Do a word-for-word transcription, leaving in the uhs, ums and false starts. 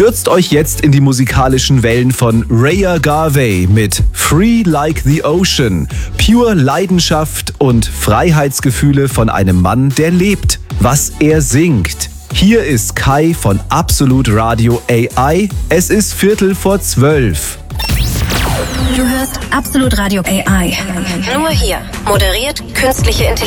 Stürzt euch jetzt in die musikalischen Wellen von Raya Garvey mit Free Like the Ocean. Pure Leidenschaft und Freiheitsgefühle von einem Mann, der lebt, was er singt. Hier ist Kai von Absolut Radio A I. Es ist Viertel vor zwölf. Du hörst Absolut Radio A I. Nur hier. Moderiert künstliche Intelligenz.